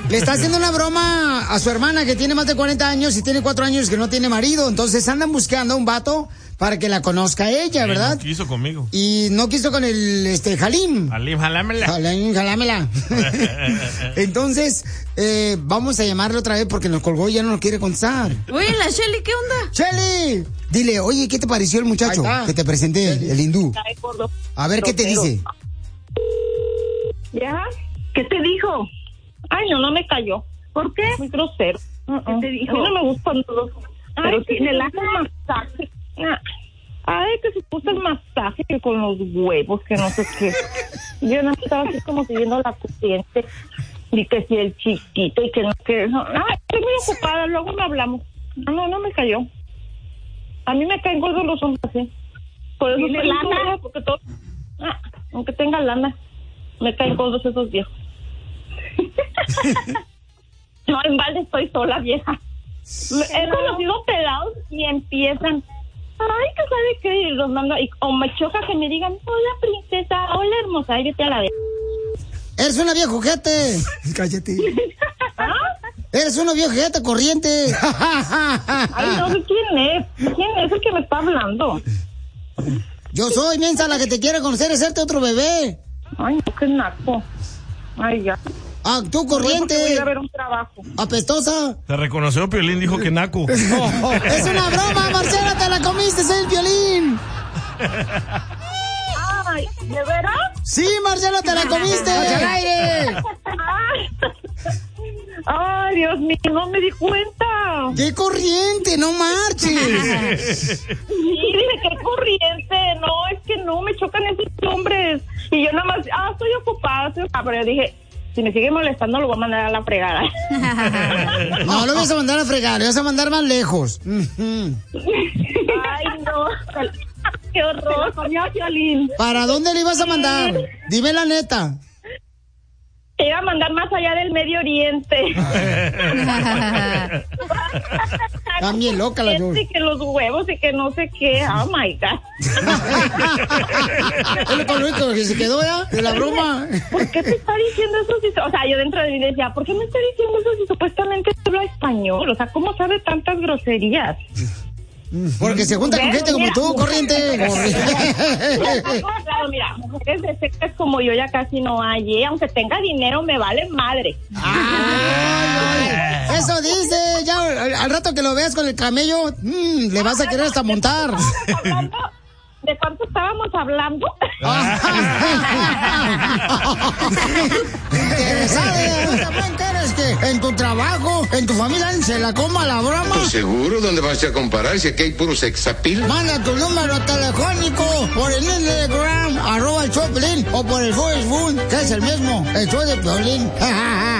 Le está haciendo una broma a su hermana que tiene más de 40 años y tiene 4 años que no tiene marido. Entonces andan buscando a un vato para que la conozca ella, ¿verdad? No quiso conmigo. Y no quiso con el Halim. Halim, jalámela. Halim, jalámela. Entonces, vamos a llamarle otra vez porque nos colgó y ya no nos quiere contestar. Oye, la Shelly, ¿qué onda? Shelly, dile, oye, ¿qué te pareció el muchacho que te presenté, el hindú? A ver, ¿qué te dice? ¿Ya? ¿Qué te dijo? Ay, no me cayó. ¿Por qué? Muy grosero. ¿Qué te dijo? A mí no me gustan todos. Pero tiene el masaje. Ay, que se puso el masaje que con los huevos, que no sé qué. Yo no estaba así como siguiendo la corriente. Y que si el chiquito y que no, que... Ay, estoy muy ocupada, luego me hablamos. No me cayó. A mí me caen gordos los hombres así. Por eso ¿tiene lana? Porque todo... aunque tenga lana, me caen gordos esos viejos. No, en balde estoy sola, vieja. He conocido pelados y empiezan, ay, que sabe qué, y los mando, o me choca que me digan, hola princesa, hola hermosa, y vete a la vez. Eres una vieja ojete. Cállate. ¿Ah? Eres una vieja ojete corriente. Ay, no sé quién es. ¿Quién es el que me está hablando? Yo soy, mensa, la que te quiere conocer, es hacerte otro bebé. Ay, no, qué naco. Ay, ya. Ah, tú corriente. Voy a ir a ver un trabajo. Apestosa. Te reconoció Piolín, dijo que naco. Es una broma, Marcela, te la comiste, es el Piolín. Ay, ¿de veras? Sí, Marcela, te la comiste. ¡Al aire! Ay, Dios mío, no me di cuenta. ¡Qué corriente! ¡No marches! Sí, dije, qué corriente. No, es que no, me chocan esos hombres. Y yo nada más, estoy ocupada. Pero yo dije, si me sigue molestando, lo voy a mandar a la fregada. No, lo vas a mandar a fregar, lo vas a mandar más lejos. Ay, no. Qué horror. ¿Para dónde le ibas a mandar? Dime la neta. Te iba a mandar más allá del Medio Oriente. También loca la dos. Y que los huevos y que no sé qué. Oh my God. Es lo único que se quedó ya de la broma. ¿Por qué te está diciendo eso? O sea, yo dentro de mí decía, ¿por qué me está diciendo eso si supuestamente habla español? O sea, ¿cómo sabe tantas groserías? Porque se junta con gente como tú, corriente. Claro, mira, mujeres de sectas como yo ya casi no hay, aunque tenga dinero me vale madre. Ay, eso dice, ya al rato que lo veas con el camello, le vas a querer hasta montar. ¿De cuánto estábamos hablando? ¿Quieres que en tu trabajo, en tu familia, se la coma la broma? Pues seguro, ¿dónde vas a comparar si aquí hay puro sexapil? Manda tu número telefónico por el Instagram, @el show de Piolín, o por el Facebook, que es el mismo, el show de Piolín.